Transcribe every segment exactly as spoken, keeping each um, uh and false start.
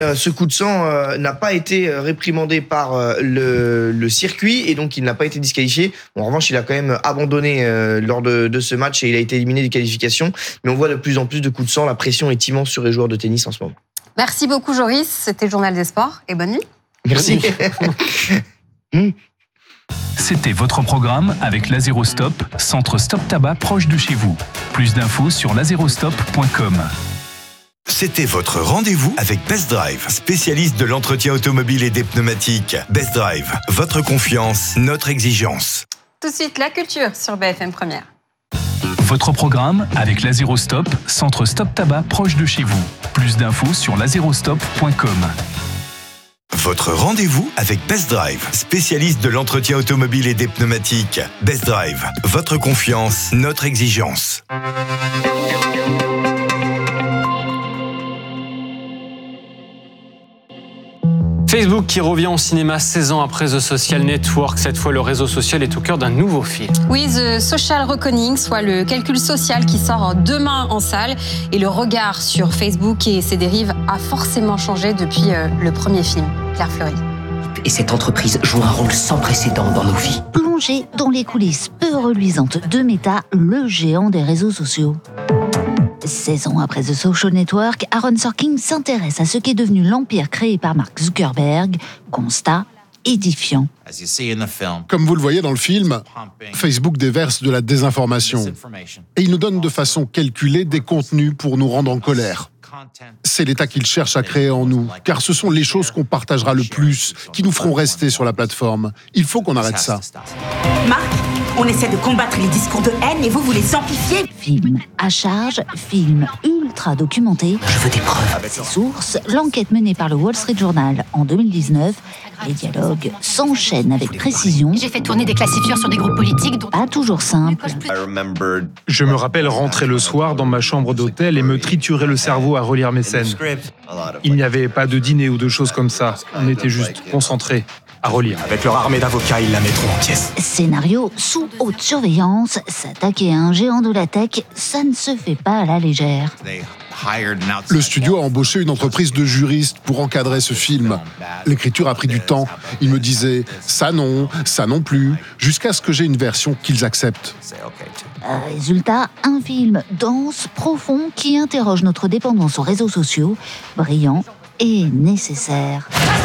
Ce coup de sang euh, n'a pas été réprimandé par euh, le, le circuit et donc il n'a pas été disqualifié. Bon, en revanche, il a quand même abandonné euh, lors de, de ce match et il a été éliminé des qualifications. Mais on voit de plus en plus de coups de sang. La pression est immense sur les joueurs de tennis en ce moment. Merci beaucoup Joris, c'était le Journal des Sports et bonne nuit. Merci. C'était votre programme avec Lazerostop, centre stop tabac proche de chez vous. Plus d'infos sur lazerostop point com. C'était votre rendez-vous avec Best Drive, spécialiste de l'entretien automobile et des pneumatiques. Best Drive, votre confiance, notre exigence. Tout de suite, la culture sur B F M Première. Votre programme avec Lazerostop, centre stop tabac proche de chez vous. Plus d'infos sur lazerostop point com. Votre rendez-vous avec Best Drive, spécialiste de l'entretien automobile et des pneumatiques. Best Drive, votre confiance, notre exigence. Facebook qui revient au cinéma seize ans après The Social Network. Cette fois, le réseau social est au cœur d'un nouveau film. Oui, The Social Reckoning, soit le calcul social qui sort demain en salle. Et le regard sur Facebook et ses dérives a forcément changé depuis le premier film. Claire Fleury. Et cette entreprise joue un rôle sans précédent dans nos vies. Plongée dans les coulisses peu reluisantes de Meta, le géant des réseaux sociaux. seize ans après The Social Network, Aaron Sorkin s'intéresse à ce qu'est devenu l'empire créé par Mark Zuckerberg. Constat édifiant. Comme vous le voyez dans le film, Facebook déverse de la désinformation. Et il nous donne de façon calculée des contenus pour nous rendre en colère. C'est l'état qu'il cherche à créer en nous, car ce sont les choses qu'on partagera le plus, qui nous feront rester sur la plateforme. Il faut qu'on arrête ça. Marc, on essaie de combattre les discours de haine et vous, vous les amplifiez. Film à charge, film ultra documenté. Je veux des preuves. Avec ses sources, l'enquête menée par le Wall Street Journal en deux mille dix-neuf, les dialogues s'enchaînent avec précision. J'ai fait tourner des classifieurs sur des groupes politiques. Dont... Pas toujours simple. Je me rappelle rentrer le soir dans ma chambre d'hôtel et me triturer le cerveau à relire mes scènes. Il n'y avait pas de dîner ou de choses comme ça. On était juste concentrés à relire. Avec leur armée d'avocats, ils la mettront en pièces. Scénario sous haute surveillance, s'attaquer à un géant de la tech, ça ne se fait pas à la légère. Le studio a embauché une entreprise de juristes pour encadrer ce film. L'écriture a pris du temps. Ils me disaient « ça non, ça non plus », jusqu'à ce que j'ai une version qu'ils acceptent. Résultat, un film dense, profond, qui interroge notre dépendance aux réseaux sociaux, brillant et nécessaire.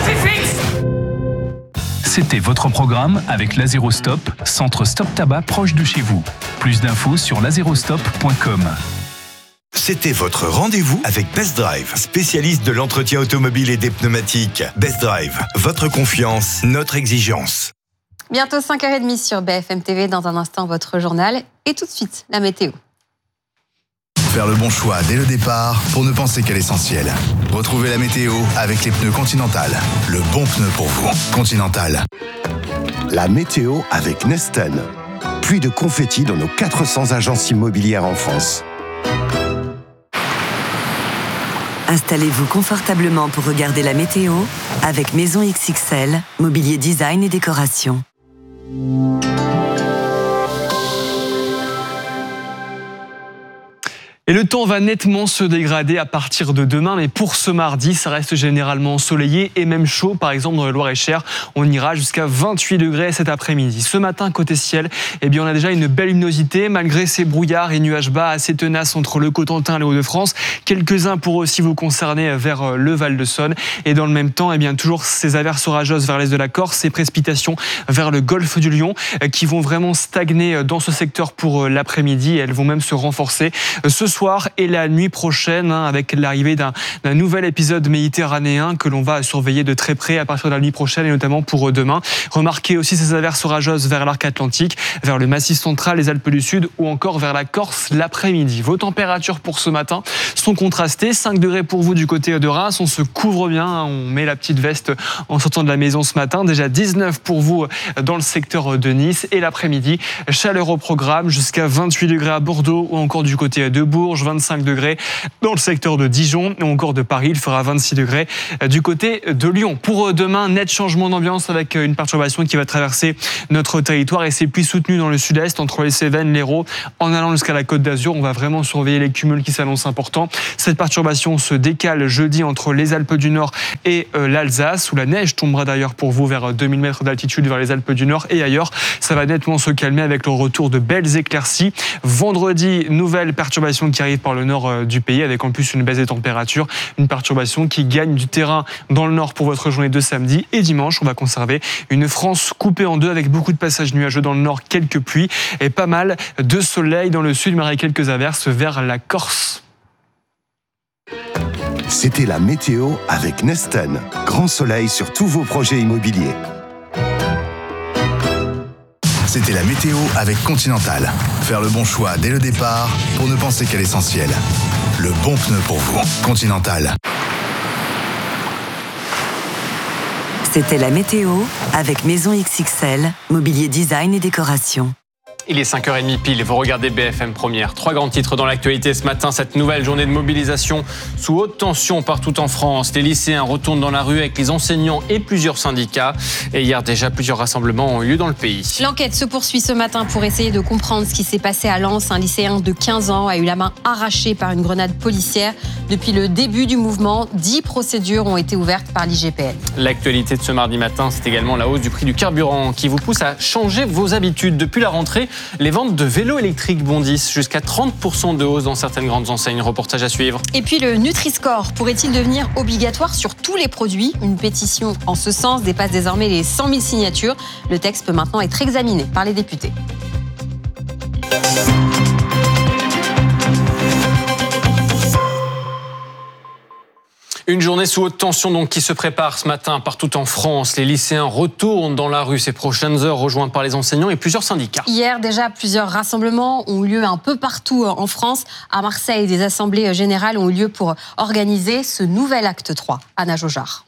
C'était votre programme avec Lazerostop, centre stop tabac proche de chez vous. Plus d'infos sur lazerostop point com. C'était votre rendez-vous avec Best Drive, spécialiste de l'entretien automobile et des pneumatiques. Best Drive, votre confiance, notre exigence. Bientôt cinq heures trente sur B F M T V, dans un instant votre journal et tout de suite la météo. Faire le bon choix dès le départ pour ne penser qu'à l'essentiel. Retrouvez la météo avec les pneus Continental. Le bon pneu pour vous. Continental. La météo avec Neston. Pluie de confettis dans nos quatre cents agences immobilières en France. Installez-vous confortablement pour regarder la météo avec Maison X X L, mobilier design et décoration. Et le temps va nettement se dégrader à partir de demain, mais pour ce mardi, ça reste généralement ensoleillé et même chaud. Par exemple, dans le Loir-et-Cher, on ira jusqu'à vingt-huit degrés cet après-midi. Ce matin, côté ciel, eh bien, on a déjà une belle luminosité, malgré ces brouillards et nuages bas assez tenaces entre le Cotentin et les Hauts-de-France. Quelques-uns pourraient aussi vous concerner vers le Val-de-Saône. Et dans le même temps, eh bien, toujours ces averses orageuses vers l'est de la Corse, ces précipitations vers le golfe du Lion, qui vont vraiment stagner dans ce secteur pour l'après-midi. Elles vont même se renforcer ce soir et la nuit prochaine, hein, avec l'arrivée d'un, d'un nouvel épisode méditerranéen que l'on va surveiller de très près à partir de la nuit prochaine et notamment pour demain. Remarquez aussi ces averses orageuses vers l'arc atlantique, vers le Massif central, les Alpes du Sud ou encore vers la Corse l'après-midi. Vos températures pour ce matin sont contrastées. cinq degrés pour vous du côté de Reims. On se couvre bien, hein, on met la petite veste en sortant de la maison ce matin. Déjà dix-neuf pour vous dans le secteur de Nice. Et l'après-midi, chaleur au programme jusqu'à vingt-huit degrés à Bordeaux ou encore du côté de Bourg. Bourges, vingt-cinq degrés dans le secteur de Dijon ou encore de Paris. Il fera vingt-six degrés du côté de Lyon. Pour demain, net changement d'ambiance avec une perturbation qui va traverser notre territoire et ses pluies soutenues dans le sud-est entre les Cévennes, l'Hérault, en allant jusqu'à la Côte d'Azur. On va vraiment surveiller les cumuls qui s'annoncent importants. Cette perturbation se décale jeudi entre les Alpes du Nord et euh, l'Alsace, où la neige tombera d'ailleurs pour vous vers deux mille mètres d'altitude vers les Alpes du Nord et ailleurs. Ça va nettement se calmer avec le retour de belles éclaircies. Vendredi, nouvelle perturbation qui arrive par le nord euh, du pays avec en plus une baisse des températures. Une perturbation qui gagne du terrain dans le nord pour votre journée de samedi. Et dimanche, on va conserver une France coupée en deux avec beaucoup de passages nuageux dans le nord, quelques pluies et pas mal de soleil dans le sud, mais avec quelques averses vers la Corse. C'était la météo avec Nesten. Grand soleil sur tous vos projets immobiliers. C'était la météo avec Continental. Faire le bon choix dès le départ pour ne penser qu'à l'essentiel. Le bon pneu pour vous. Continental. C'était la météo avec Maison X X L, mobilier design et décoration. Il est cinq heures trente pile, vous regardez B F M Première. Trois grands titres dans l'actualité ce matin, cette nouvelle journée de mobilisation sous haute tension partout en France. Les lycéens retournent dans la rue avec les enseignants et plusieurs syndicats. Et hier déjà, plusieurs rassemblements ont eu lieu dans le pays. L'enquête se poursuit ce matin pour essayer de comprendre ce qui s'est passé à Lens. Un lycéen de quinze ans a eu la main arrachée par une grenade policière. Depuis le début du mouvement, dix procédures ont été ouvertes par l'I G P N. L'actualité de ce mardi matin, c'est également la hausse du prix du carburant qui vous pousse à changer vos habitudes. Depuis la rentrée, les ventes de vélos électriques bondissent jusqu'à trente pour cent de hausse dans certaines grandes enseignes. Reportage à suivre. Et puis le Nutri-Score pourrait-il devenir obligatoire sur tous les produits ? Une pétition en ce sens dépasse désormais les cent mille signatures. Le texte peut maintenant être examiné par les députés. Une journée sous haute tension donc qui se prépare ce matin partout en France. Les lycéens retournent dans la rue ces prochaines heures, rejoints par les enseignants et plusieurs syndicats. Hier, déjà, plusieurs rassemblements ont eu lieu un peu partout en France. À Marseille, des assemblées générales ont eu lieu pour organiser ce nouvel acte trois. Anna Jaugeard.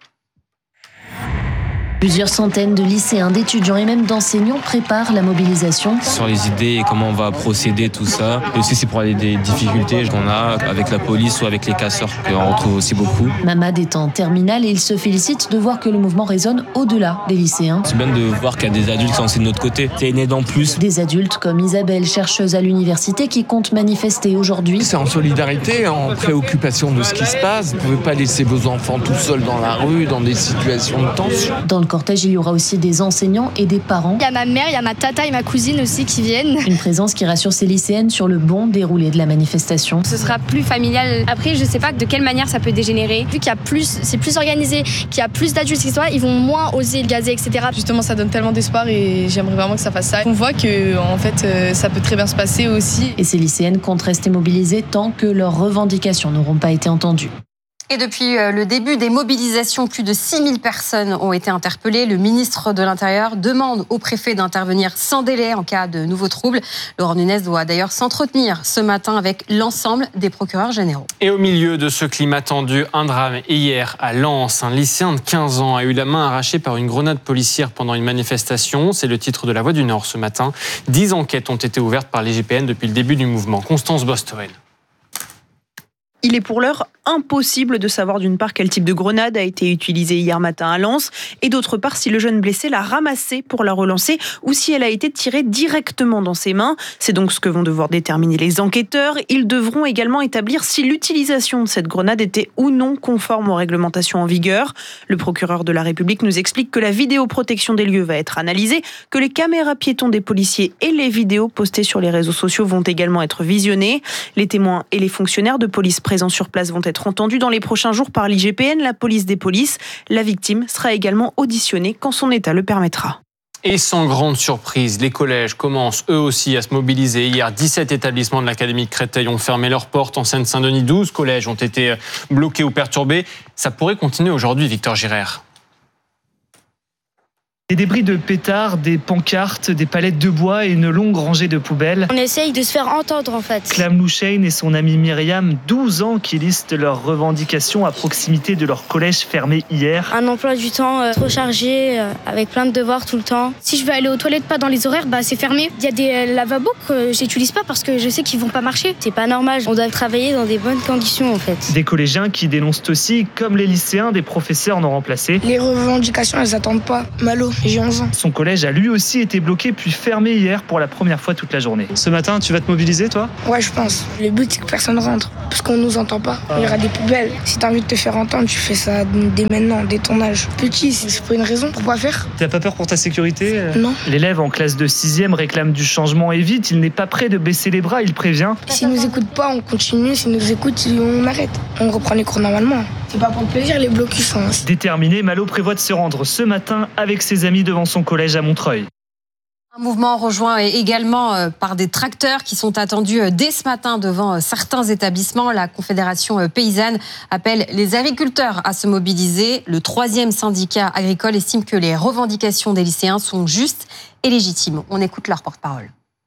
Plusieurs centaines de lycéens, d'étudiants et même d'enseignants préparent la mobilisation. Sur les idées et comment on va procéder, tout ça. Et aussi, c'est pour aller des difficultés qu'on a avec la police ou avec les casseurs, qu'on retrouve aussi beaucoup. Mamad est en terminale et il se félicite de voir que le mouvement résonne au-delà des lycéens. C'est bien de voir qu'il y a des adultes qui sont aussi de notre côté. C'est une aide en plus. Des adultes comme Isabelle, chercheuse à l'université, qui compte manifester aujourd'hui. C'est en solidarité, en préoccupation de ce qui se passe. Vous ne pouvez pas laisser vos enfants tout seuls dans la rue, dans des situations de tension. Dans le cortège, il y aura aussi des enseignants et des parents. Il y a ma mère, il y a ma tata et ma cousine aussi qui viennent. Une présence qui rassure ces lycéennes sur le bon déroulé de la manifestation. Ce sera plus familial. Après, je sais pas de quelle manière ça peut dégénérer. Vu qu'il y a plus, c'est plus organisé, qu'il y a plus d'adultes, et cetera, ils vont moins oser le gazer, et cetera. Justement, ça donne tellement d'espoir et j'aimerais vraiment que ça fasse ça. On voit que, en fait, ça peut très bien se passer aussi. Et ces lycéennes comptent rester mobilisées tant que leurs revendications n'auront pas été entendues. Et depuis le début des mobilisations, plus de six mille personnes ont été interpellées. Le ministre de l'Intérieur demande au préfet d'intervenir sans délai en cas de nouveaux troubles. Laurent Nunez doit d'ailleurs s'entretenir ce matin avec l'ensemble des procureurs généraux. Et au milieu de ce climat tendu, un drame hier à Lens. Un lycéen de quinze ans a eu la main arrachée par une grenade policière pendant une manifestation. C'est le titre de La Voix du Nord ce matin. Dix enquêtes ont été ouvertes par l'I G P N depuis le début du mouvement. Constance Bostoel. Il est pour l'heure impossible de savoir d'une part quel type de grenade a été utilisée hier matin à Lens et d'autre part si le jeune blessé l'a ramassée pour la relancer ou si elle a été tirée directement dans ses mains. C'est donc ce que vont devoir déterminer les enquêteurs. Ils devront également établir si l'utilisation de cette grenade était ou non conforme aux réglementations en vigueur. Le procureur de la République nous explique que la vidéoprotection des lieux va être analysée, que les caméras piétons des policiers et les vidéos postées sur les réseaux sociaux vont également être visionnées. Les témoins et les fonctionnaires de police présents sur place vont être entendus dans les prochains jours par l'I G P N, la police des polices. La victime sera également auditionnée quand son état le permettra. Et sans grande surprise, les collèges commencent eux aussi à se mobiliser. Hier, dix-sept établissements de l'Académie de Créteil ont fermé leurs portes. En Seine-Saint-Denis, douze collèges ont été bloqués ou perturbés. Ça pourrait continuer aujourd'hui, Victor Girard. Des débris de pétards, des pancartes, des palettes de bois et une longue rangée de poubelles. On essaye de se faire entendre en fait. Clam Louchain et son amie Myriam, douze ans, qui listent leurs revendications à proximité de leur collège fermé hier. Un emploi du temps euh, trop chargé, euh, avec plein de devoirs tout le temps. Si je veux aller aux toilettes pas dans les horaires, bah c'est fermé. Il y a des euh, lavabos que j'utilise pas parce que je sais qu'ils vont pas marcher. C'est pas normal. On doit travailler dans des bonnes conditions en fait. Des collégiens qui dénoncent aussi, comme les lycéens, des professeurs non remplacés. Les revendications, elles attendent pas. Malo. J'ai onze ans. Son collège a lui aussi été bloqué puis fermé hier pour la première fois toute la journée. Ce matin, tu vas te mobiliser, toi ? Ouais, je pense. Le but, c'est que personne rentre, parce qu'on nous entend pas. Il y aura des poubelles. Si t'as envie de te faire entendre, tu fais ça dès maintenant, dès ton âge. Petit, c'est pas une raison pour pas faire. T'as pas peur pour ta sécurité ? Non. L'élève en classe de sixième réclame du changement et vite. Il n'est pas prêt de baisser les bras, il prévient. S'ils nous écoutent pas, on continue. S'ils nous écoutent, on arrête. On reprend les cours normalement. C'est pas pour le plaisir, les blocus. Hein. Déterminé, Malo prévoit de se rendre ce matin avec ses amis devant son collège à Montreuil. Un mouvement rejoint également par des tracteurs qui sont attendus dès ce matin devant certains établissements. La Confédération paysanne appelle les agriculteurs à se mobiliser. Le troisième syndicat agricole estime que les revendications des lycéens sont justes et légitimes. On écoute leur porte-parole.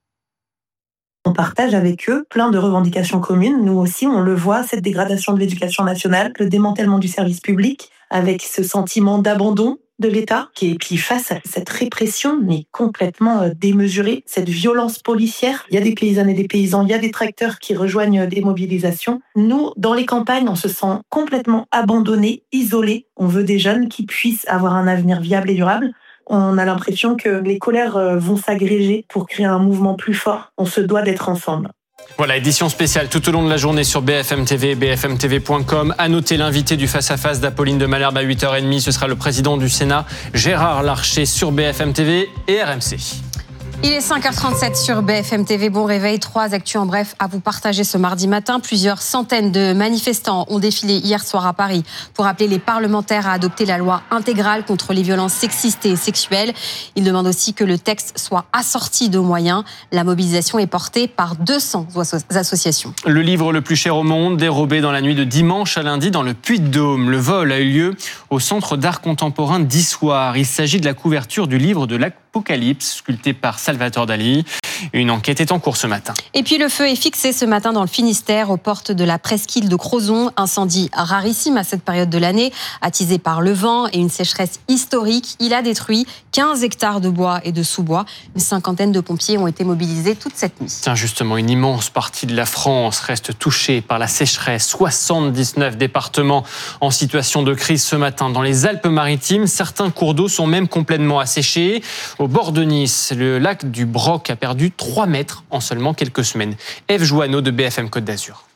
On partage avec eux plein de revendications communes. Nous aussi, on le voit, cette dégradation de l'éducation nationale, le démantèlement du service public, avec ce sentiment d'abandon de l'État, qui est puis face à cette répression, mais complètement démesurée, cette violence policière. Il y a des paysannes et des paysans, il y a des tracteurs qui rejoignent des mobilisations. Nous, dans les campagnes, on se sent complètement abandonnés, isolés. On veut des jeunes qui puissent avoir un avenir viable et durable. On a l'impression que les colères vont s'agréger pour créer un mouvement plus fort. On se doit d'être ensemble. Voilà, édition spéciale tout au long de la journée sur B F M T V et B F M T V point com. À noter l'invité du face-à-face d'Apolline de Malherbe à huit heures trente. Ce sera le président du Sénat, Gérard Larcher, sur B F M T V et R M C. Il est cinq heures trente-sept sur B F M T V. Bon réveil, trois actus en bref à vous partager ce mardi matin. Plusieurs centaines de manifestants ont défilé hier soir à Paris pour appeler les parlementaires à adopter la loi intégrale contre les violences sexistes et sexuelles. Ils demandent aussi que le texte soit assorti de moyens. La mobilisation est portée par deux cents associations. Le livre le plus cher au monde, dérobé dans la nuit de dimanche à lundi dans le Puy-de-Dôme. Le vol a eu lieu au Centre d'art contemporain d'Issoire. Il s'agit de la couverture du livre de l'Apocalypse, sculpté par Salvatore Dali. Une enquête est en cours ce matin. Et puis le feu est fixé ce matin dans le Finistère, aux portes de la presqu'île de Crozon. Incendie rarissime à cette période de l'année, attisé par le vent et une sécheresse historique. Il a détruit quinze hectares de bois et de sous-bois. Une cinquantaine de pompiers ont été mobilisés toute cette nuit. Tiens, justement, une immense partie de la France reste touchée par la sécheresse. soixante-dix-neuf départements en situation de crise ce matin. Dans les Alpes-Maritimes, certains cours d'eau sont même complètement asséchés. Au bord de Nice, le lac du Broc a perdu trois mètres en seulement quelques semaines. Ève Joanneau de B F M Côte d'Azur.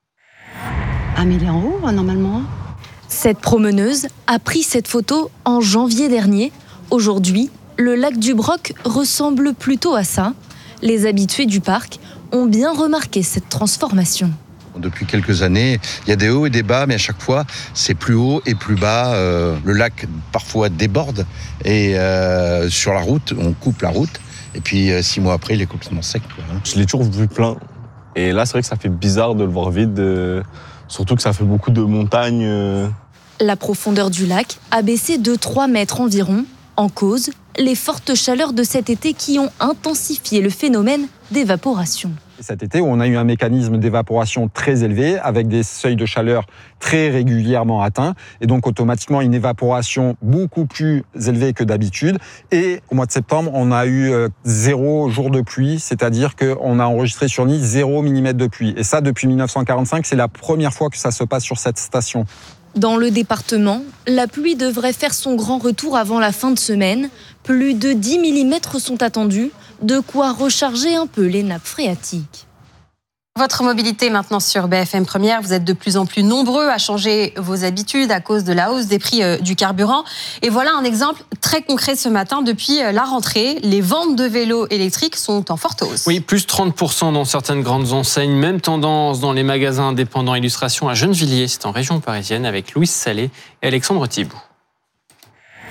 Ah mais il est en haut, normalement. Cette promeneuse a pris cette photo en janvier dernier. Aujourd'hui, le lac du Broc ressemble plutôt à ça. Les habitués du parc ont bien remarqué cette transformation. Depuis quelques années, il y a des hauts et des bas, mais à chaque fois, c'est plus haut et plus bas. Euh, le lac, parfois, déborde. Et euh, sur la route, on coupe la route. Et puis, euh, six mois après, il est complètement sec. Quoi. Je l'ai toujours vu plein. Et là, c'est vrai que ça fait bizarre de le voir vide. Euh, surtout que ça fait beaucoup de montagnes. Euh. La profondeur du lac a baissé de trois mètres environ. En cause, les fortes chaleurs de cet été qui ont intensifié le phénomène d'évaporation. Cet été, on a eu un mécanisme d'évaporation très élevé, avec des seuils de chaleur très régulièrement atteints, et donc automatiquement une évaporation beaucoup plus élevée que d'habitude. Et au mois de septembre, on a eu zéro jour de pluie, c'est-à-dire qu'on a enregistré sur Nice zéro millimètre de pluie. Et ça, depuis mille neuf cent quarante-cinq, c'est la première fois que ça se passe sur cette station. Dans le département, la pluie devrait faire son grand retour avant la fin de semaine. Plus de dix millimètres sont attendus, de quoi recharger un peu les nappes phréatiques. Votre mobilité maintenant sur B F M Première, vous êtes de plus en plus nombreux à changer vos habitudes à cause de la hausse des prix du carburant. Et voilà un exemple très concret ce matin. Depuis la rentrée, les ventes de vélos électriques sont en forte hausse. Oui, plus trente pour cent dans certaines grandes enseignes. Même tendance dans les magasins indépendants. Illustration à Gennevilliers, c'est en région parisienne avec Louise Salé et Alexandre Thibault.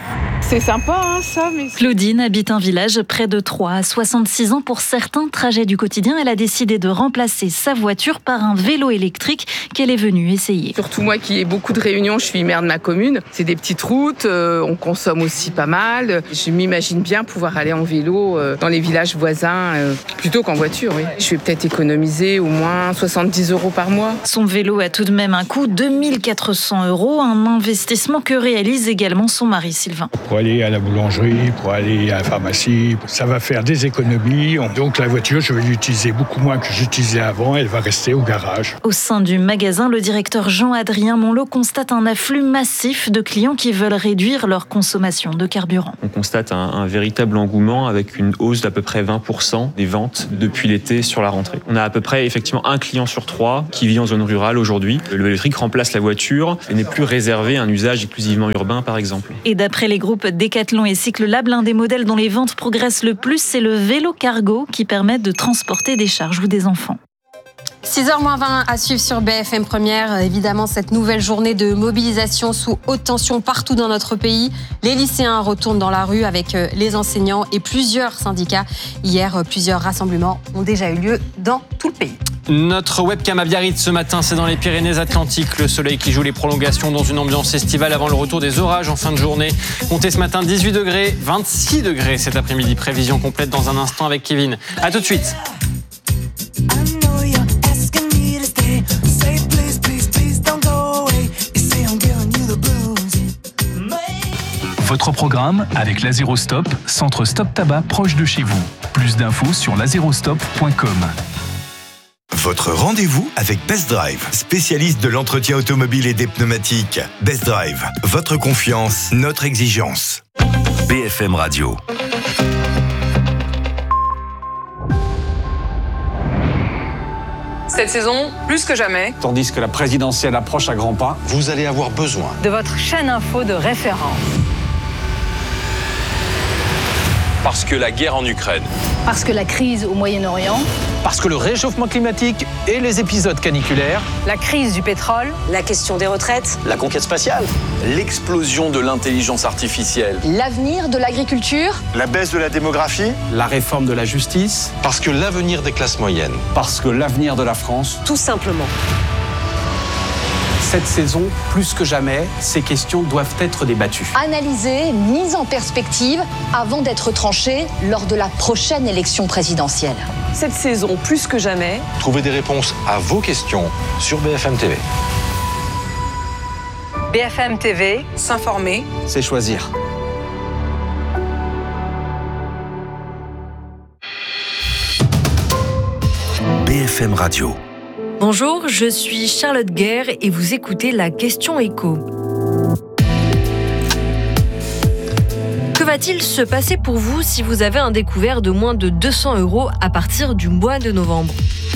C'est sympa, hein, ça. Mais... Claudine habite un village près de Troyes. À soixante-six ans, pour certains trajets du quotidien, elle a décidé de remplacer sa voiture par un vélo électrique qu'elle est venue essayer. Surtout moi qui ai beaucoup de réunions, je suis maire de ma commune. C'est des petites routes, euh, on consomme aussi pas mal. Je m'imagine bien pouvoir aller en vélo euh, dans les villages voisins euh, plutôt qu'en voiture. Oui. Je vais peut-être économiser au moins soixante-dix euros par mois. Son vélo a tout de même un coût de deux mille quatre cents euros, un investissement que réalise également son mari Sylvain. Pour aller à la boulangerie, pour aller à la pharmacie, ça va faire des économies. Donc la voiture, je vais l'utiliser beaucoup moins que j'utilisais avant. Elle va rester au garage. Au sein du magasin, le directeur Jean-Adrien Monlot constate un afflux massif de clients qui veulent réduire leur consommation de carburant. On constate un, un véritable engouement avec une hausse d'à peu près vingt pour cent des ventes depuis l'été sur la rentrée. On a à peu près effectivement un client sur trois qui vit en zone rurale aujourd'hui. Le vélo électrique remplace la voiture et n'est plus réservé à un usage exclusivement urbain par exemple. Et d'après les groupes Decathlon et Cyclelab, l'un des modèles dont les ventes progressent le plus, c'est le vélo cargo qui permet de transporter des charges ou des enfants. six heures moins vingt à suivre sur B F M Première. Évidemment, cette nouvelle journée de mobilisation sous haute tension partout dans notre pays. Les lycéens retournent dans la rue avec les enseignants et plusieurs syndicats. Hier, plusieurs rassemblements ont déjà eu lieu dans tout le pays. Notre webcam à Biarritz ce matin, c'est dans les Pyrénées-Atlantiques. Le soleil qui joue les prolongations dans une ambiance estivale avant le retour des orages en fin de journée. Comptez ce matin dix-huit degrés, vingt-six degrés cet après-midi. Prévision complète dans un instant avec Kevin. À tout de suite. Votre programme avec Lazérostop, centre stop tabac proche de chez vous. Plus d'infos sur lazérostop point com. Votre rendez-vous avec Best Drive, spécialiste de l'entretien automobile et des pneumatiques. Best Drive, votre confiance, notre exigence. B F M Radio. Cette saison, plus que jamais, tandis que la présidentielle approche à grands pas, vous allez avoir besoin de votre chaîne info de référence. Parce que la guerre en Ukraine. Parce que la crise au Moyen-Orient. Parce que le réchauffement climatique et les épisodes caniculaires. La crise du pétrole. La question des retraites. La conquête spatiale. L'explosion de l'intelligence artificielle. L'avenir de l'agriculture. La baisse de la démographie. La réforme de la justice. Parce que l'avenir des classes moyennes. Parce que l'avenir de la France. Tout simplement. Cette saison, plus que jamais, ces questions doivent être débattues. Analysées, mises en perspective, avant d'être tranchées lors de la prochaine élection présidentielle. Cette saison, plus que jamais, trouvez des réponses à vos questions sur B F M T V. B F M T V, s'informer, c'est choisir. B F M Radio. Bonjour, je suis Charlotte Guerre et vous écoutez la Question Écho. Que va-t-il se passer pour vous si vous avez un découvert de moins de deux cents euros à partir du mois de novembre ?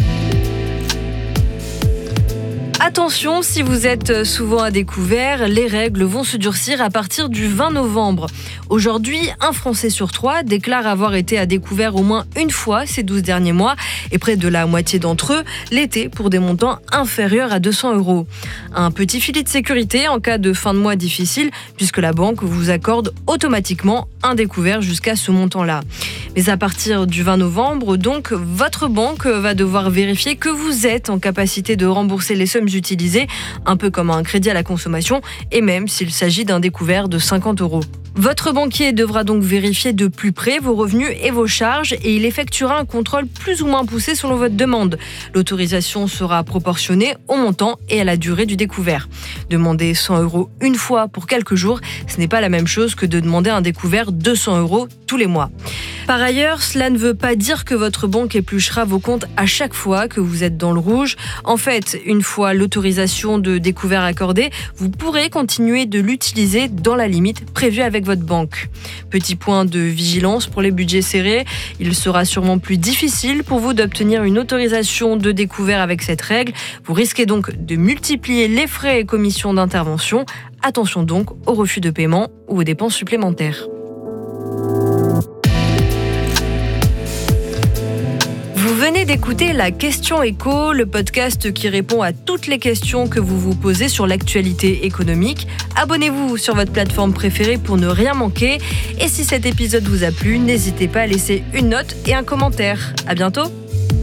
Attention, si vous êtes souvent à découvert, les règles vont se durcir à partir du vingt novembre. Aujourd'hui, un Français sur trois déclare avoir été à découvert au moins une fois ces douze derniers mois et près de la moitié d'entre eux l'été pour des montants inférieurs à deux cents euros. Un petit filet de sécurité en cas de fin de mois difficile puisque la banque vous accorde automatiquement un découvert jusqu'à ce montant-là. Mais à partir du vingt novembre, donc, votre banque va devoir vérifier que vous êtes en capacité de rembourser les sommes utilisées, un peu comme un crédit à la consommation, et même s'il s'agit d'un découvert de cinquante euros. Votre banquier devra donc vérifier de plus près vos revenus et vos charges et il effectuera un contrôle plus ou moins poussé selon votre demande. L'autorisation sera proportionnée au montant et à la durée du découvert. Demander cent euros une fois pour quelques jours, ce n'est pas la même chose que de demander un découvert deux cents euros tous les mois. Par ailleurs, cela ne veut pas dire que votre banque épluchera vos comptes à chaque fois que vous êtes dans le rouge. En fait, une fois l'autorisation de découvert accordée, vous pourrez continuer de l'utiliser dans la limite prévue avec votre banque. Petit point de vigilance pour les budgets serrés, il sera sûrement plus difficile pour vous d'obtenir une autorisation de découvert avec cette règle. Vous risquez donc de multiplier les frais et commissions d'intervention. Attention donc au refus de paiement ou aux dépenses supplémentaires. Vous venez d'écouter la Question Éco, le podcast qui répond à toutes les questions que vous vous posez sur l'actualité économique. Abonnez-vous sur votre plateforme préférée pour ne rien manquer. Et si cet épisode vous a plu, n'hésitez pas à laisser une note et un commentaire. À bientôt.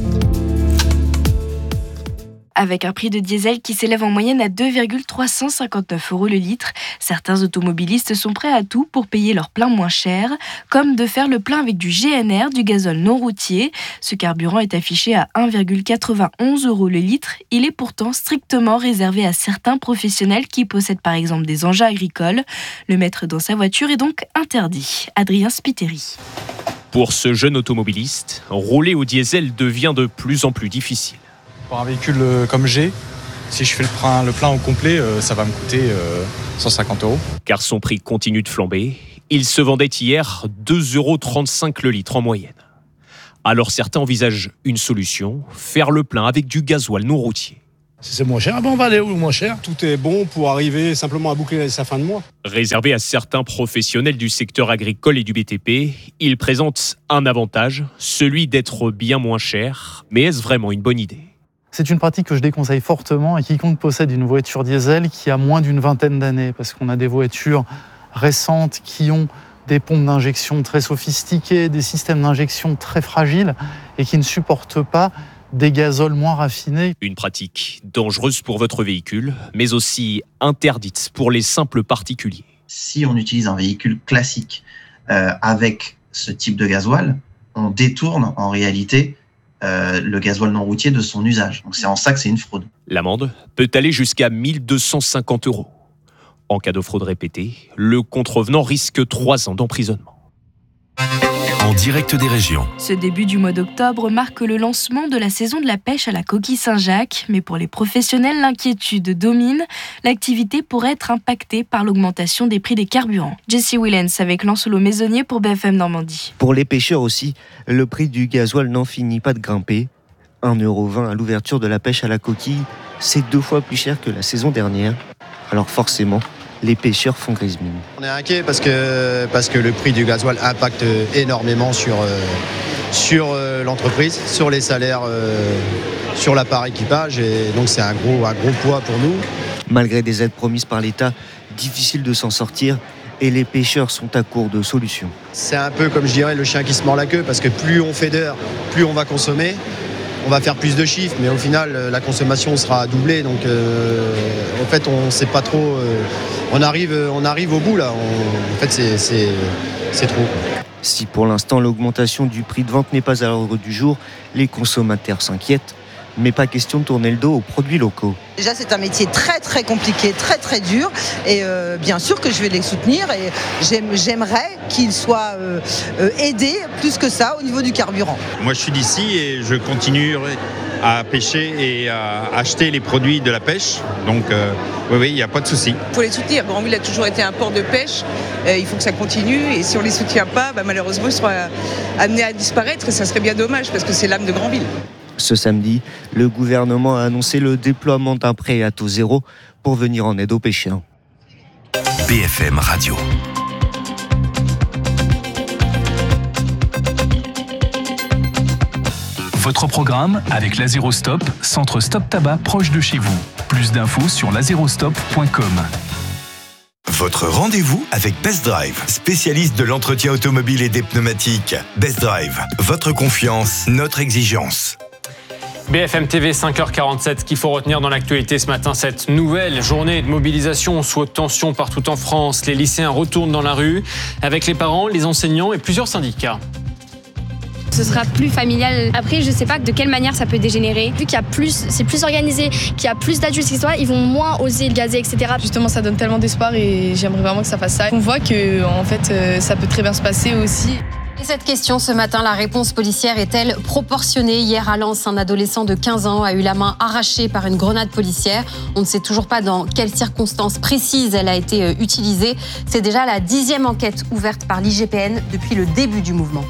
Avec un prix de diesel qui s'élève en moyenne à deux virgule trois cent cinquante-neuf euros le litre, certains automobilistes sont prêts à tout pour payer leur plein moins cher, comme de faire le plein avec du G N R, du gazole non routier. Ce carburant est affiché à un virgule quatre-vingt-onze euros le litre. Il est pourtant strictement réservé à certains professionnels qui possèdent par exemple des engins agricoles. Le mettre dans sa voiture est donc interdit. Adrien Spiteri. Pour ce jeune automobiliste, rouler au diesel devient de plus en plus difficile. Pour un véhicule comme G, si je fais le plein, le plein au complet, ça va me coûter cent cinquante euros. Car son prix continue de flamber. Il se vendait hier deux euros trente-cinq le litre en moyenne. Alors certains envisagent une solution, faire le plein avec du gasoil non routier. Si c'est moins cher, ben on va aller où moins cher. Tout est bon pour arriver simplement à boucler sa fin de mois. Réservé à certains professionnels du secteur agricole et du B T P, il présente un avantage, celui d'être bien moins cher. Mais est-ce vraiment une bonne idée ? C'est une pratique que je déconseille fortement à quiconque possède une voiture diesel qui a moins d'une vingtaine d'années, parce qu'on a des voitures récentes qui ont des pompes d'injection très sophistiquées, des systèmes d'injection très fragiles et qui ne supportent pas des gazoles moins raffinés. Une pratique dangereuse pour votre véhicule, mais aussi interdite pour les simples particuliers. Si on utilise un véhicule classique euh, avec ce type de gasoil, on détourne en réalité Euh, le gasoil non routier de son usage. Donc c'est en ça que c'est une fraude. L'amende peut aller jusqu'à mille deux cent cinquante euros. En cas de fraude répétée, le contrevenant risque trois ans d'emprisonnement. En direct des régions. Ce début du mois d'octobre marque le lancement de la saison de la pêche à la coquille Saint-Jacques. Mais pour les professionnels, l'inquiétude domine. L'activité pourrait être impactée par l'augmentation des prix des carburants. Jessie Willens avec Lancelot Maisonnier pour B F M Normandie. Pour les pêcheurs aussi, le prix du gasoil n'en finit pas de grimper. un euro vingt à l'ouverture de la pêche à la coquille, c'est deux fois plus cher que la saison dernière. Alors forcément, les pêcheurs font grise mine. On est inquiet parce que, parce que le prix du gasoil impacte énormément sur, euh, sur euh, l'entreprise, sur les salaires, euh, sur la part équipage, et donc c'est un gros, un gros poids pour nous. Malgré des aides promises par l'État, difficile de s'en sortir et les pêcheurs sont à court de solutions. C'est un peu comme je dirais le chien qui se mord la queue, parce que plus on fait d'heures, plus on va consommer. On va faire plus de chiffres, mais au final, la consommation sera doublée. Donc, euh, en fait, on ne sait pas trop. Euh, on, arrive, on arrive au bout, là. On, en fait, c'est, c'est, c'est trop. Si pour l'instant, l'augmentation du prix de vente n'est pas à l'ordre du jour, les consommateurs s'inquiètent. Mais pas question de tourner le dos aux produits locaux. Déjà, c'est un métier très, très compliqué, très, très dur. Et euh, bien sûr que je vais les soutenir. Et j'aime, j'aimerais qu'ils soient euh, euh, aidés plus que ça au niveau du carburant. Moi, je suis d'ici et je continuerai à pêcher et à acheter les produits de la pêche. Donc, euh, oui, oui, il n'y a pas de souci. Il faut les soutenir. Granville a toujours été un port de pêche. Euh, il faut que ça continue. Et si on ne les soutient pas, bah, malheureusement, ils seront amenés à disparaître. Et ça serait bien dommage parce que c'est l'âme de Granville. Ce samedi, le gouvernement a annoncé le déploiement d'un prêt à taux zéro pour venir en aide aux pêcheurs. B F M Radio. Votre programme avec l'Azérostop, centre Stop Tabac proche de chez vous. Plus d'infos sur l'azérostop point com. Votre rendez-vous avec Best Drive, spécialiste de l'entretien automobile et des pneumatiques. Best Drive, votre confiance, notre exigence. B F M T V, cinq heures quarante-sept, qu'il faut retenir dans l'actualité ce matin, cette nouvelle journée de mobilisation sous haute tension partout en France. Les lycéens retournent dans la rue avec les parents, les enseignants et plusieurs syndicats. Ce sera plus familial. Après, je sais pas de quelle manière ça peut dégénérer. Vu qu'il y a plus, c'est plus organisé, qu'il y a plus d'adultes, et cetera, ils vont moins oser le gazer, et cetera. Justement, ça donne tellement d'espoir et j'aimerais vraiment que ça fasse ça. On voit que, en fait, ça peut très bien se passer aussi. Et cette question, ce matin, la réponse policière est-elle proportionnée ? Hier à Lens, un adolescent de quinze ans a eu la main arrachée par une grenade policière. On ne sait toujours pas dans quelles circonstances précises elle a été utilisée. C'est déjà la dixième enquête ouverte par l'I G P N depuis le début du mouvement.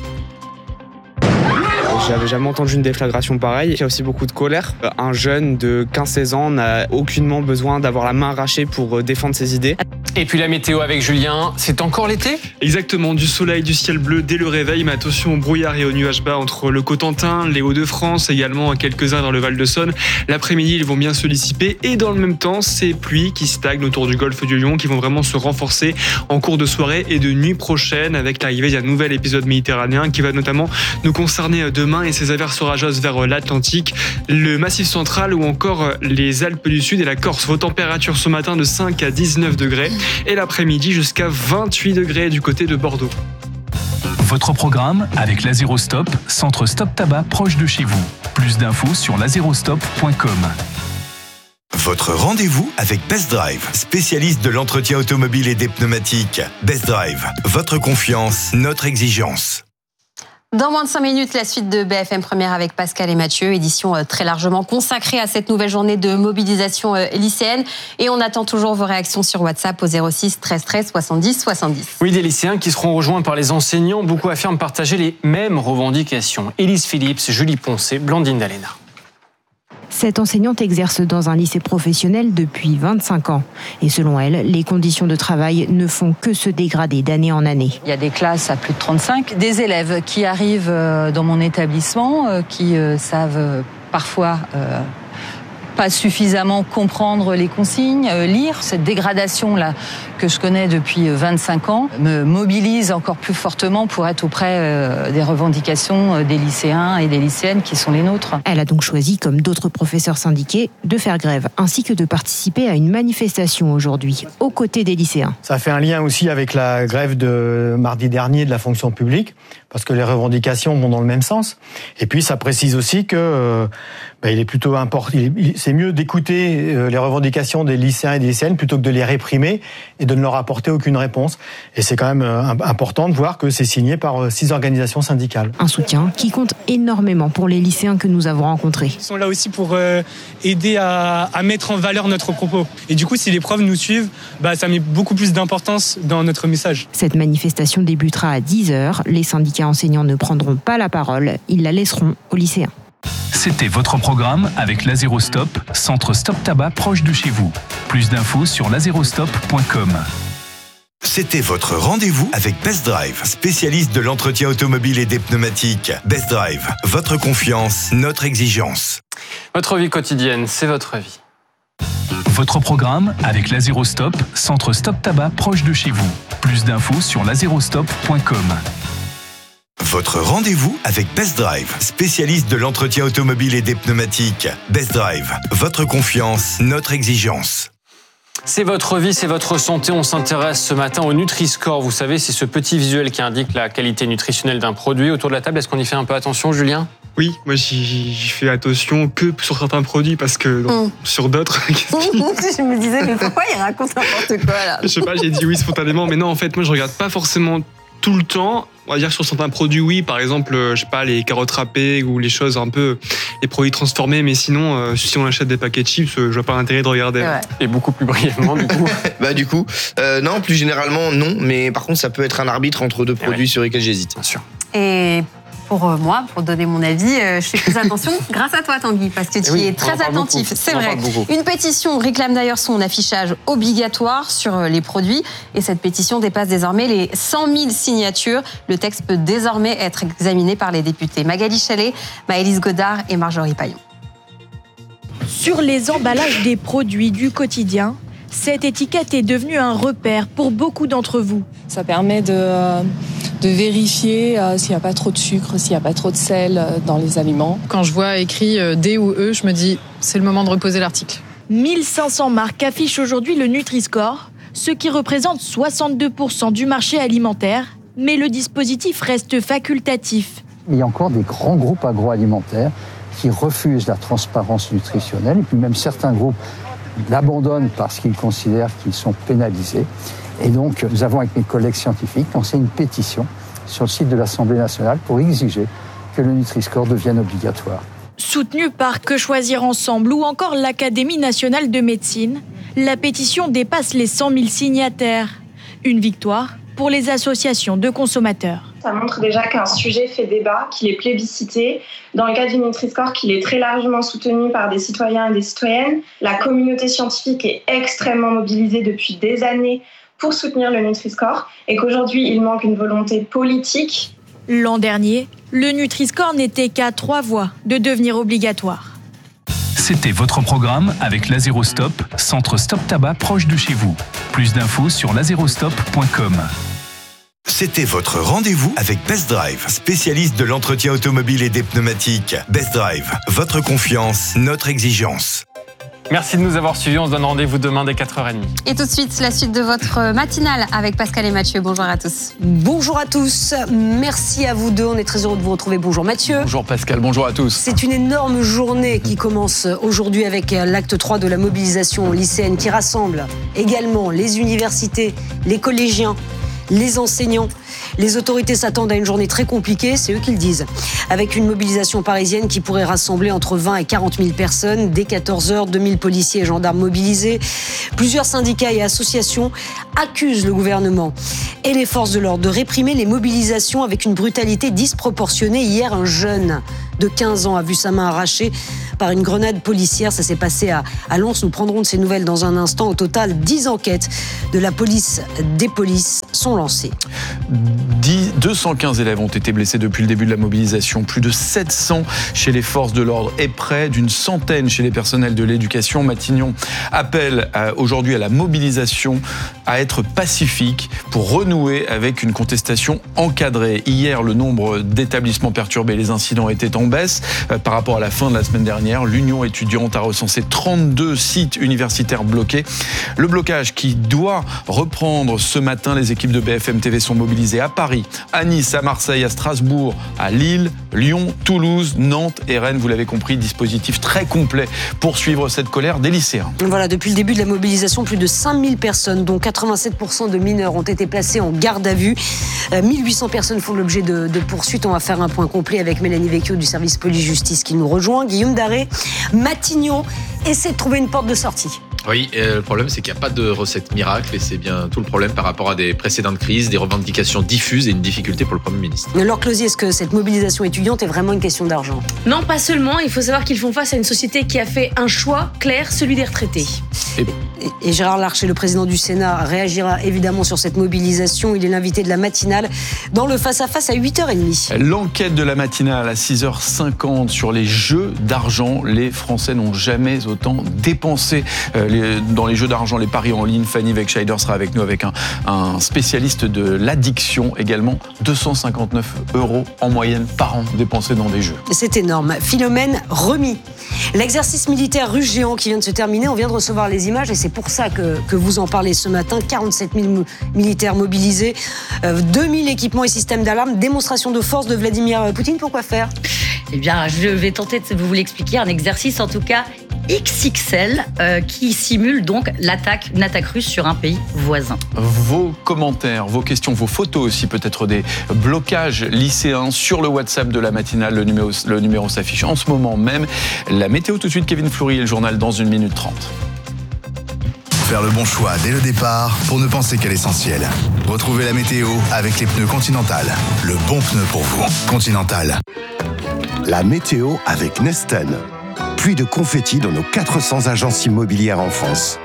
J'avais jamais entendu une déflagration pareille. Il y a aussi beaucoup de colère. Un jeune de quinze seize ans n'a aucunement besoin d'avoir la main arrachée pour défendre ses idées. Et puis la météo avec Julien, c'est encore l'été ? Exactement, du soleil, du ciel bleu dès le réveil, mais attention au brouillard et aux nuages bas entre le Cotentin, les Hauts-de-France, également quelques-uns dans le Val-de-Saône. L'après-midi, ils vont bien se dissiper et dans le même temps, ces pluies qui stagnent autour du golfe du Lion qui vont vraiment se renforcer en cours de soirée et de nuit prochaine avec l'arrivée d'un nouvel épisode méditerranéen qui va notamment nous concerner demain et ses averses orageuses vers l'Atlantique, le Massif central ou encore les Alpes du Sud et la Corse. Vos températures ce matin de cinq à dix-neuf degrés et l'après-midi jusqu'à vingt-huit degrés du côté de Bordeaux. Votre programme avec Lazerostop, centre Stop Tabac proche de chez vous. Plus d'infos sur lazerostop point com. Votre rendez-vous avec Best Drive, spécialiste de l'entretien automobile et des pneumatiques. Best Drive, votre confiance, notre exigence. Dans moins de cinq minutes, la suite de B F M Première avec Pascal et Mathieu, édition très largement consacrée à cette nouvelle journée de mobilisation lycéenne. Et on attend toujours vos réactions sur WhatsApp au zéro six treize treize soixante-dix soixante-dix. Oui, des lycéens qui seront rejoints par les enseignants. Beaucoup affirment partager les mêmes revendications. Élise Phillips, Julie Poncet, Blandine Dalena. Cette enseignante exerce dans un lycée professionnel depuis vingt-cinq ans. Et selon elle, les conditions de travail ne font que se dégrader d'année en année. Il y a des classes à plus de trente-cinq, des élèves qui arrivent dans mon établissement, qui savent parfois pas suffisamment comprendre les consignes, lire. Cette dégradation-là que je connais depuis vingt-cinq ans me mobilise encore plus fortement pour être auprès des revendications des lycéens et des lycéennes qui sont les nôtres. Elle a donc choisi, comme d'autres professeurs syndiqués, de faire grève, ainsi que de participer à une manifestation aujourd'hui, aux côtés des lycéens. Ça fait un lien aussi avec la grève de mardi dernier de la fonction publique, parce que les revendications vont dans le même sens. Et puis ça précise aussi que euh, bah, il est plutôt important, il est, c'est mieux d'écouter euh, les revendications des lycéens et des lycéennes plutôt que de les réprimer et de ne leur apporter aucune réponse. Et c'est quand même euh, important de voir que c'est signé par euh, six organisations syndicales. Un soutien qui compte énormément pour les lycéens que nous avons rencontrés. Ils sont là aussi pour euh, aider à, à mettre en valeur notre propos. Et du coup, si les profs nous suivent, bah, ça met beaucoup plus d'importance dans notre message. Cette manifestation débutera à dix heures. Les syndicats enseignants ne prendront pas la parole, ils la laisseront aux lycéens. C'était votre programme avec Lazerostop, centre Stop Tabac proche de chez vous. Plus d'infos sur lazerostop point com. C'était votre rendez-vous avec Best Drive, spécialiste de l'entretien automobile et des pneumatiques. Best Drive, votre confiance, notre exigence. Votre vie quotidienne, c'est votre vie. Votre programme avec Lazerostop, centre Stop Tabac proche de chez vous. Plus d'infos sur lazerostop point com. Votre rendez-vous avec Best Drive, spécialiste de l'entretien automobile et des pneumatiques. Best Drive, votre confiance, notre exigence. C'est votre vie, c'est votre santé. On s'intéresse ce matin au Nutri-Score. Vous savez, c'est ce petit visuel qui indique la qualité nutritionnelle d'un produit. Autour de la table, est-ce qu'on y fait un peu attention, Julien ? Oui, moi j'y fais attention que sur certains produits parce que donc, mmh. sur d'autres... Je me disais, mais pourquoi il raconte n'importe quoi là ? Je sais pas, j'ai dit oui spontanément, mais non, en fait, moi je regarde pas forcément tout le temps. On va dire sur certains produits, oui, par exemple, je sais pas, les carottes râpées ou les choses un peu, les produits transformés, mais sinon, euh, si on achète des paquets de chips, je vois pas l'intérêt de regarder. Ouais. Et beaucoup plus brièvement, du coup. Bah, du coup, euh, non, plus généralement, non, mais par contre, ça peut être un arbitre entre deux produits ouais. sur lesquels j'hésite. Bien sûr. Et pour moi, pour donner mon avis, je fais plus attention grâce à toi, Tanguy, parce que tu oui, es très attentif. C'est vrai. Une pétition réclame d'ailleurs son affichage obligatoire sur les produits et cette pétition dépasse désormais les cent mille signatures. Le texte peut désormais être examiné par les députés Magali Chalet, Maëlys Godard et Marjorie Paillon. Sur les emballages des produits du quotidien, cette étiquette est devenue un repère pour beaucoup d'entre vous. Ça permet de... Euh... de vérifier euh, s'il n'y a pas trop de sucre, s'il n'y a pas trop de sel euh, dans les aliments. Quand je vois écrit euh, D ou E, je me dis c'est le moment de reposer l'article. mille cinq cents marques affichent aujourd'hui le Nutri-Score, ce qui représente soixante-deux pour cent du marché alimentaire, mais le dispositif reste facultatif. Il y a encore des grands groupes agroalimentaires qui refusent la transparence nutritionnelle, et puis même certains groupes l'abandonnent parce qu'ils considèrent qu'ils sont pénalisés. Et donc, nous avons, avec mes collègues scientifiques, lancé une pétition sur le site de l'Assemblée nationale pour exiger que le Nutri-Score devienne obligatoire. Soutenue par Que Choisir Ensemble ou encore l'Académie nationale de médecine, la pétition dépasse les cent mille signataires. Une victoire pour les associations de consommateurs. Ça montre déjà qu'un sujet fait débat, qu'il est plébiscité. Dans le cas du Nutri-Score, qu'il est très largement soutenu par des citoyens et des citoyennes. La communauté scientifique est extrêmement mobilisée depuis des années pour soutenir le Nutri-Score et qu'aujourd'hui, il manque une volonté politique. L'an dernier, le Nutri-Score n'était qu'à trois voix de devenir obligatoire. C'était votre programme avec Lazérostop, centre Stop Tabac proche de chez vous. Plus d'infos sur lazérostop point com. C'était votre rendez-vous avec Best Drive, spécialiste de l'entretien automobile et des pneumatiques. Best Drive, votre confiance, notre exigence. Merci de nous avoir suivis. On se donne rendez-vous demain dès quatre heures trente. Et tout de suite, la suite de votre matinale avec Pascal et Mathieu. Bonjour à tous. Bonjour à tous. Merci à vous deux. On est très heureux de vous retrouver. Bonjour Mathieu. Bonjour Pascal. Bonjour à tous. C'est une énorme journée qui commence aujourd'hui avec l'acte trois de la mobilisation lycéenne qui rassemble également les universités, les collégiens, les enseignants. Les autorités s'attendent à une journée très compliquée, c'est eux qui le disent. Avec une mobilisation parisienne qui pourrait rassembler entre vingt et quarante mille personnes. Dès quatorze heures, deux mille policiers et gendarmes mobilisés. Plusieurs syndicats et associations accusent le gouvernement et les forces de l'ordre de réprimer les mobilisations avec une brutalité disproportionnée. Hier, un jeune de quinze ans a vu sa main arrachée par une grenade policière. Ça s'est passé à, à Lens. Nous prendrons de ces nouvelles dans un instant. Au total, dix enquêtes de la police des polices sont lancées. deux cent quinze élèves ont été blessés depuis le début de la mobilisation. Plus de sept cents chez les forces de l'ordre et près d'une centaine chez les personnels de l'éducation. Matignon appelle à, aujourd'hui à la mobilisation à être pacifique pour renouer avec une contestation encadrée. Hier, le nombre d'établissements perturbés, les incidents étaient en baisse euh, par rapport à la fin de la semaine dernière. L'Union étudiante a recensé trente-deux sites universitaires bloqués. Le blocage qui doit reprendre ce matin. Les équipes de B F M T V sont mobilisées à Paris, à Nice, à Marseille, à Strasbourg, à Lille, Lyon, Toulouse, Nantes et Rennes. Vous l'avez compris, dispositif très complet pour suivre cette colère des lycéens. Voilà, depuis le début de la mobilisation, plus de cinq mille personnes, dont quatre-vingt-sept pour cent de mineurs, ont été placées en garde à vue. Euh, mille huit cents personnes font l'objet de, de poursuites. On va faire un point complet avec Mélanie Vecchio du service police-justice qui nous rejoint. Guillaume Daré, Matignon essaie de trouver une porte de sortie. Oui, euh, le problème c'est qu'il n'y a pas de recette miracle et c'est bien tout le problème par rapport à des précédentes crises, des revendications diffuses et une difficulté pour le Premier ministre. Laure Closier, est-ce que cette mobilisation étudiante est vraiment une question d'argent ? Non, pas seulement. Il faut savoir qu'ils font face à une société qui a fait un choix clair, celui des retraités. Et, et, et Gérard Larcher, le président du Sénat, réagira évidemment sur cette mobilisation. Il est l'invité de la matinale dans le face-à-face à huit heures trente. L'enquête de la matinale à six heures cinquante sur les jeux d'argent. Les Français n'ont jamais autant dépensé euh, les, dans les jeux d'argent, les paris en ligne. Fanny Weckscheider sera avec nous avec un, un spécialiste de l'addiction également. deux cent cinquante-neuf euros en moyenne par an dépensés dans des jeux. C'est énorme. Philomène Remy. L'exercice militaire russe géant qui vient de se terminer, on vient de recevoir les images et c'est pour ça que, que vous en parlez ce matin. quarante-sept mille militaires mobilisés, euh, deux mille équipements et systèmes d'alarme, démonstration de force de Vladimir Poutine. Pourquoi faire ? Eh bien, je vais tenter de vous l'expliquer. Un exercice, en tout cas, X X L, euh, qui simule donc l'attaque, une attaque russe sur un pays voisin. Vos commentaires, vos questions, vos photos aussi, peut-être des blocages lycéens sur le WhatsApp de la matinale. Le numéro, le numéro s'affiche en ce moment même. La météo tout de suite, Kevin Fleury et le journal dans une minute trente. Faire le bon choix dès le départ pour ne penser qu'à l'essentiel. Retrouvez la météo avec les pneus Continental. Le bon pneu pour vous. Continental. La météo avec Neston. Pluie de confettis dans nos quatre cents agences immobilières en France.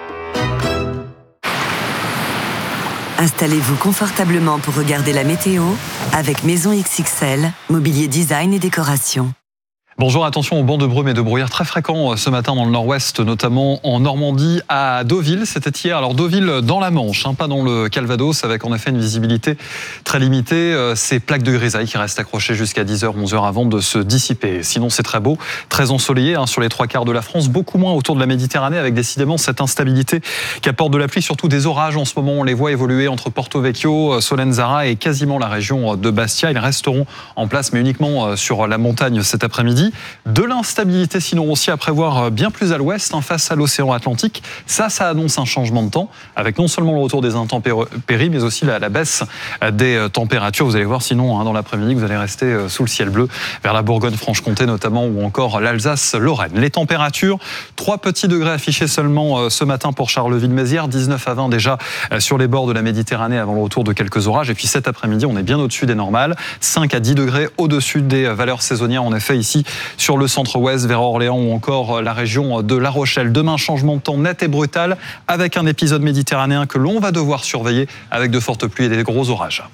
Installez-vous confortablement pour regarder la météo avec Maison X X L, mobilier design et décoration. Bonjour, attention aux bancs de brume et de brouillard très fréquents ce matin dans le nord-ouest, notamment en Normandie, à Deauville. C'était hier. Alors Deauville dans la Manche, hein, pas dans le Calvados, avec en effet une visibilité très limitée. Ces plaques de grisaille qui restent accrochées jusqu'à dix heures, onze heures avant de se dissiper. Sinon, c'est très beau, très ensoleillé hein, sur les trois quarts de la France, beaucoup moins autour de la Méditerranée, avec décidément cette instabilité qui apporte de la pluie, surtout des orages en ce moment. On les voit évoluer entre Porto Vecchio, Solenzara et quasiment la région de Bastia. Ils resteront en place, mais uniquement sur la montagne cet après-midi. De l'instabilité sinon aussi à prévoir bien plus à l'ouest, hein, face à l'océan Atlantique. Ça, ça annonce un changement de temps, avec non seulement le retour des intempéries, mais aussi la, la baisse des températures. Vous allez voir sinon, hein, dans l'après-midi, vous allez rester sous le ciel bleu, vers la Bourgogne-Franche-Comté notamment, ou encore l'Alsace-Lorraine. Les températures, trois petits degrés affichés seulement ce matin pour Charleville-Mézières, dix-neuf à vingt déjà sur les bords de la Méditerranée avant le retour de quelques orages. Et puis cet après-midi, on est bien au-dessus des normales, cinq à dix degrés au-dessus des valeurs saisonnières. En effet, ici, sur le centre-ouest vers Orléans ou encore la région de La Rochelle. Demain, changement de temps net et brutal avec un épisode méditerranéen que l'on va devoir surveiller avec de fortes pluies et des gros orages.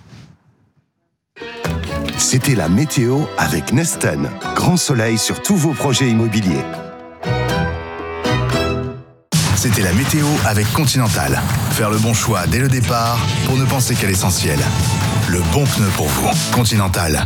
C'était la météo avec Nesten. Grand soleil sur tous vos projets immobiliers. C'était la météo avec Continental. Faire le bon choix dès le départ pour ne penser qu'à l'essentiel. Le bon pneu pour vous. Continental.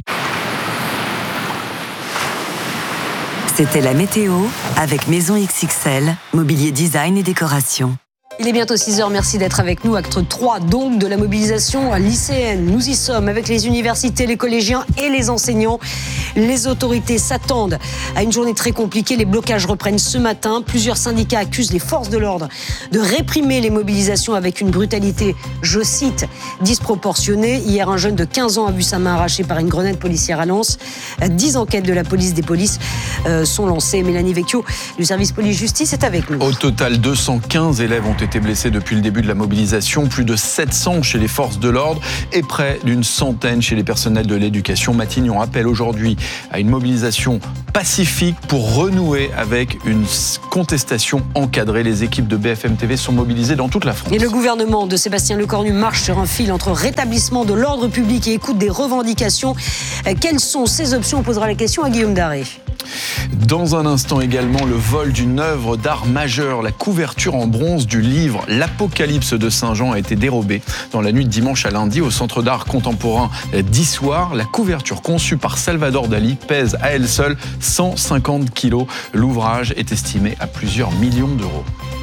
C'était la météo avec Maison X X L, mobilier design et décoration. Il est bientôt six heures, merci d'être avec nous. Acte trois donc de la mobilisation lycéenne. Nous y sommes avec les universités, les collégiens et les enseignants. Les autorités s'attendent à une journée très compliquée. Les blocages reprennent ce matin. Plusieurs syndicats accusent les forces de l'ordre de réprimer les mobilisations avec une brutalité, je cite, disproportionnée. Hier, un jeune de quinze ans a vu sa main arrachée par une grenade policière à Lens. Dix enquêtes de la police des polices euh, sont lancées. Mélanie Vecchio du service police-justice est avec nous. Au total, deux cent quinze élèves ont été blessés depuis le début de la mobilisation, plus de sept cents chez les forces de l'ordre et près d'une centaine chez les personnels de l'éducation. Matignon appelle aujourd'hui à une mobilisation pacifique pour renouer avec une contestation encadrée. Les équipes de B F M T V sont mobilisées dans toute la France. Et le gouvernement de Sébastien Lecornu marche sur un fil entre rétablissement de l'ordre public et écoute des revendications. Quelles sont ces options? On posera la question à Guillaume Daré. Dans un instant également, le vol d'une œuvre d'art majeure. La couverture en bronze du livre L'Apocalypse de Saint Jean a été dérobée dans la nuit de dimanche à lundi au Centre d'art contemporain d'Issoire. La couverture conçue par Salvador Dali pèse à elle seule cent cinquante kilos. L'ouvrage est estimé à plusieurs millions d'euros.